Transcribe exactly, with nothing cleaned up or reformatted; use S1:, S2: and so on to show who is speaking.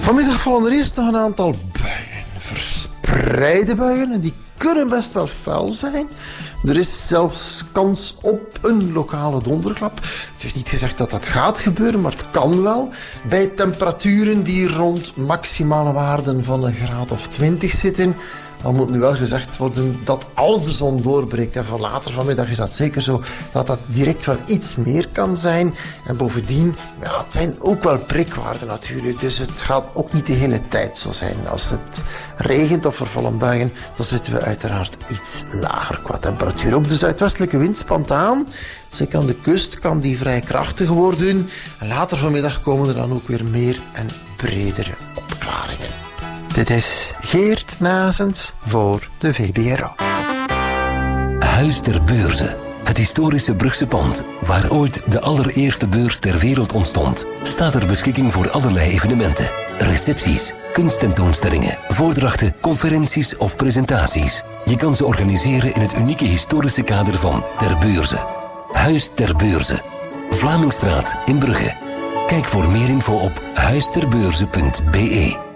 S1: Vanmiddag vallen er eerst nog een aantal buien. Verspreide buien en die kunnen best wel fel zijn. Er is zelfs kans op een lokale donderklap. Het is niet gezegd dat dat gaat gebeuren, maar het kan wel. Bij temperaturen die rond maximale waarden van een graad of twintig zitten. Dan moet nu wel gezegd worden dat als de zon doorbreekt, en van later vanmiddag is dat zeker zo, dat dat direct wel iets meer kan zijn. En bovendien, ja, het zijn ook wel prikwaarden natuurlijk. Dus het gaat ook niet de hele tijd zo zijn. Als het regent of er vallen buien, dan zitten we uiteraard iets lager qua temperatuur. Ook de zuidwestelijke wind spant aan. Zeker aan de kust kan die vrij krachtig worden. En later vanmiddag komen er dan ook weer meer en bredere opklaringen. Dit is Geert Nazens voor de V B R O.
S2: Huis ter Beurze. Het historische Brugse pand, waar ooit de allereerste beurs ter wereld ontstond, staat ter beschikking voor allerlei evenementen. Recepties, kunsttentoonstellingen, voordrachten, conferenties of presentaties. Je kan ze organiseren in het unieke historische kader van Ter Beurze. Huis ter Beurze. Vlamingstraat in Brugge. Kijk voor meer info op huisterbeurze punt be.